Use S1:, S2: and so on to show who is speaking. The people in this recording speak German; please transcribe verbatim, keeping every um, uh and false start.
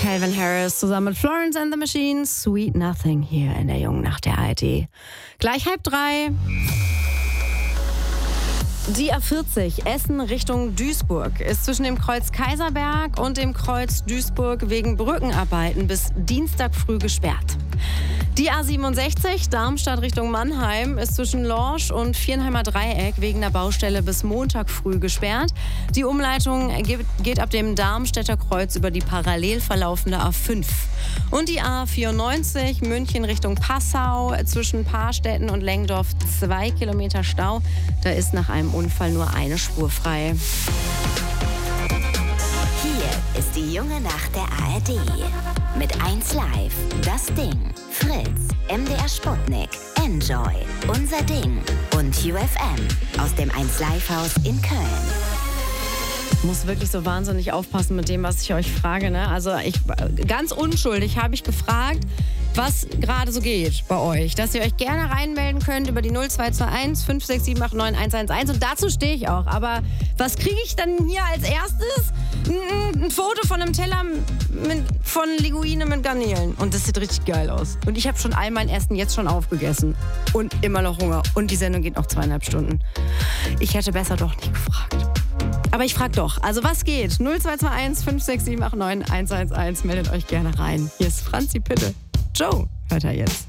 S1: Calvin Harris zusammen mit Florence and the Machine, Sweet Nothing hier in der jungen Nacht der A R D. Gleich halb drei. Die A vierzig Essen Richtung Duisburg ist zwischen dem Kreuz Kaiserberg und dem Kreuz Duisburg wegen Brückenarbeiten bis Dienstag früh gesperrt. Die A siebenundsechzig Darmstadt Richtung Mannheim ist zwischen Lorsch und Viernheimer Dreieck wegen der Baustelle bis Montag früh gesperrt. Die Umleitung geht ab dem Darmstädter Kreuz über die parallel verlaufende A fünf. Und die A vierundneunzig München Richtung Passau zwischen Paarstetten und Lengdorf zwei Kilometer Stau. Da ist nach einem Unfall nur eine Spur frei.
S2: Hier ist die junge Nacht der A R D. Mit eins Live, das Ding, Fritz, M D R Sputnik, Enjoy, Unser Ding und U F M aus dem eins Live Haus in Köln.
S1: Ich muss wirklich so wahnsinnig aufpassen mit dem, was ich euch frage. Ne? Also ich, ganz unschuldig habe ich gefragt, was gerade so geht bei euch. Dass ihr euch gerne reinmelden könnt über die null zwei zwei eins fünf sechs sieben acht neun eins eins eins. Und dazu stehe ich auch. Aber was kriege ich dann hier als erstes? Ein, ein Foto von einem Teller mit, von Linguine mit Garnelen. Und das sieht richtig geil aus. Und ich habe schon all mein Essen jetzt schon aufgegessen. Und immer noch Hunger. Und die Sendung geht noch zweieinhalb Stunden. Ich hätte besser doch nicht gefragt. Aber ich frage doch. Also was geht? null zwei zwei eins fünf sechs sieben acht neun eins eins eins. Meldet euch gerne rein. Hier ist Franzi Pitte. Joe hört er jetzt.